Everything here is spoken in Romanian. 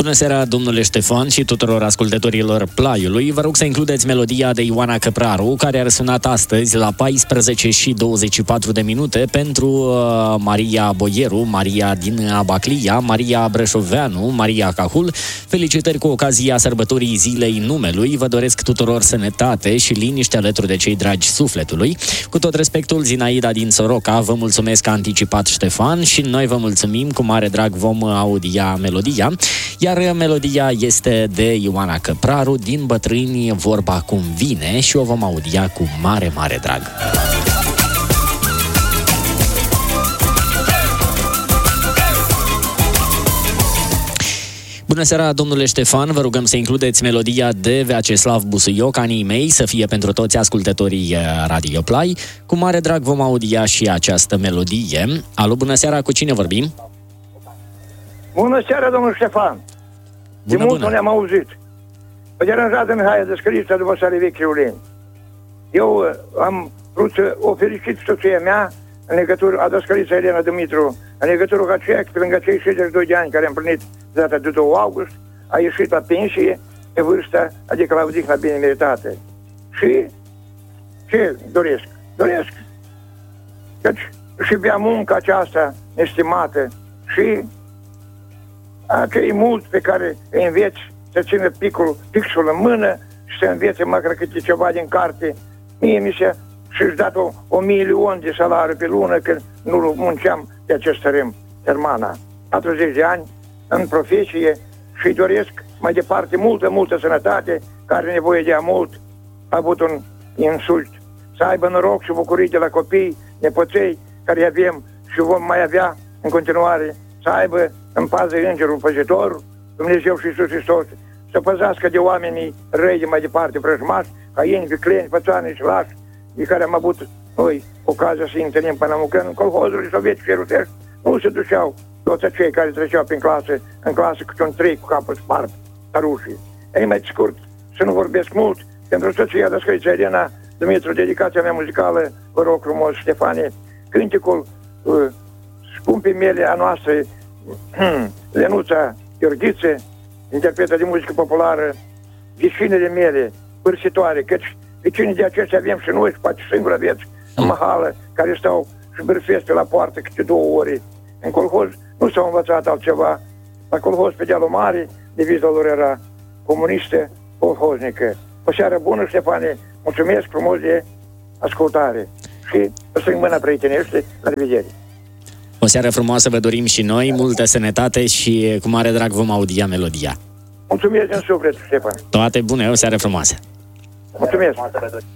Bună seara, domnule Ștefan și tuturor ascultătorilor Plaiului. Vă rog să includeți melodia de Ioana Căpraru, care a răsunat astăzi la 14:24 pentru Maria Boieru, Maria din Abaclia, Maria Brășoveanu, Maria Cahul. Felicitări cu ocazia sărbătorii Zilei Numelui. Vă doresc tuturor sănătate și liniște alături de cei dragi sufletului. Cu tot respectul, Zinaida din Soroca, vă mulțumesc anticipat, Ștefan, și noi vă mulțumim. Cu mare drag vom audia melodia. Iar melodia este de Ioana Căpraru, din Bătrâni vorba cum vine, și o vom audia cu mare, mare drag. Bună seara, domnule Ștefan, vă rugăm să includeți melodia de Vyacheslav Busuioc, Anii mei, să fie pentru toți ascultătorii Radio Play. Cu mare drag vom audia și această melodie. Alo, bună seara, cu cine vorbim? Bună seara, domnul Ștefan! De mult nu ne-am auzit. Mă deranjează Mihai Dăscălița după Sare Vechi Riuleni. Eu am vrut să o felicit soția mea în legătură, a Dăscălița Elena Dumitru, în legătură cu aceea că pe lângă cei 62 de ani care am împlinit data de 2 august, a ieșit la pensie pe vârstă, adică la odihna bine meritată. Și ce doresc? Doresc căci și bea munca aceasta estimată și acei mulți pe care îi înveți să țină pixul în mână și să învețe măcar câte ceva din carte. Mie mi se și-și dat 1.000.000 de salariu pe lună când nu munceam de acest tărâm, Hermana. 40 de ani în profesie și doresc mai departe multă sănătate, care are nevoie de mult. A avut un insult. Să aibă noroc și bucurii de la copii, nepoței care avem și vom mai avea în continuare. Să aibă în pază îngerul păzitor, Dumnezeu și Iisus Hristos, să păzească de oamenii răi de mai departe vrăjmași, caieni, vicleni, pățoane și lași, de care am avut noi ocazia să întâlnim până în colhozurile sovietice rusești, nu se duceau toți acei care treceau în clasă câte un 3 cu capul spart, tarușii. Ei, mai scurt, să nu vorbesc mult, pentru soția Dăscălița Elena Dumitru, dedicația mea muzicală, vă rog frumos, Ștefane, cânticul scumpii mele a noastră, Lenuța Gheorghiță, interpretă de muzică populară, vecinele mele, pârsitoare, căci vecinii de aceștia avem și noi, și poate singur aveți, în mahală, care stau și bârfesc pe la poartă câte 2 ore. În colhoz nu s-au învățat altceva. La colhoz pe dealul mare, deviza lor era comunistă, colhoznică. O seară bună, Ștefane, mulțumesc frumos de ascultare și o strâng mâna prietenește, la revedere. O seară frumoasă vă dorim și noi, multă sănătate și cu mare drag vom audia melodia. Mulțumesc din suflet, Ștefan. Toate bune, o seară frumoasă. Mulțumesc.